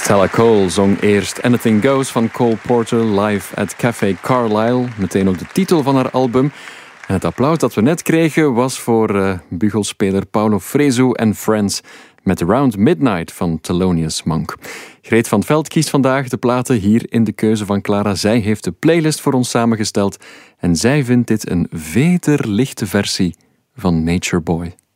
Stella Cole zong eerst Anything Goes van Cole Porter live at Café Carlyle. Meteen ook de titel van haar album. En het applaus dat we net kregen was voor bugelspeler Paulo Fresu en Friends met Around Midnight van Thelonious Monk. Greet van 't Veld kiest vandaag de platen hier in de keuze van Clara. Zij heeft de playlist voor ons samengesteld en zij vindt dit een veterlichte versie van Nature Boy.